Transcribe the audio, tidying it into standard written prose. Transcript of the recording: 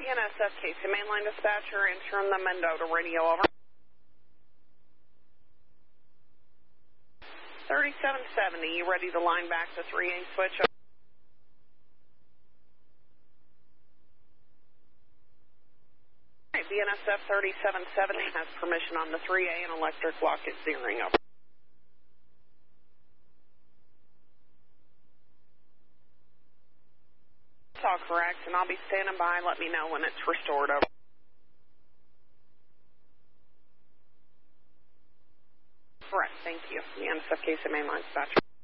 BNSF Casey Mainline Dispatcher, answering the Mendota radio, over. 3770, you ready to line back to 3A switch? Over. BNSF 3770 has permission on the 3A and electric lock is zeroing, over. It's all correct, and I'll be standing by. Let me know when it's restored, over. Correct, thank you. BNSF Casey Mainline Dispatcher.